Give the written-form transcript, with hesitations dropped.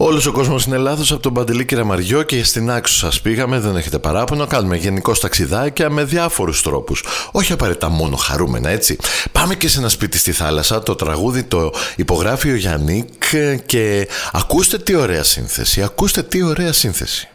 Όλος ο κόσμος είναι λάθος, από τον Παντελή Κεραμαριό και στην Άξο σας πήγαμε, δεν έχετε παράπονο. Κάνουμε γενικώς ταξιδάκια με διάφορους τρόπους. Όχι απαραίτητα μόνο χαρούμενα, έτσι. Πάμε και σε ένα σπίτι στη θάλασσα. Το τραγούδι το υπογράφει ο Γιάννικ και ακούστε τι ωραία σύνθεση. Ακούστε τι ωραία σύνθεση.